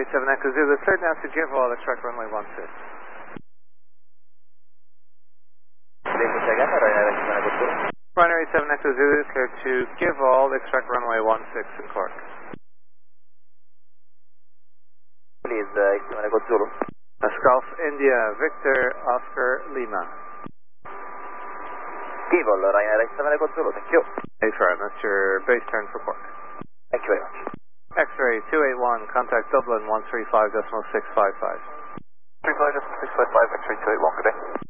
7 Echo Zulu, third down to give all, extract runway 16. Binary 7 Echo Zulu, clear to give all, extract runway 16 in Cork. Please, 7 Echo Zulu. Golf India, Victor, Oscar, Lima. Give all, Ryanair 7 Echo Zulu, thank you. Affirm, that's your base turn for Cork. Thank you very much. X-ray 281, contact Dublin 135.655. 35.655, X-ray 281, good day.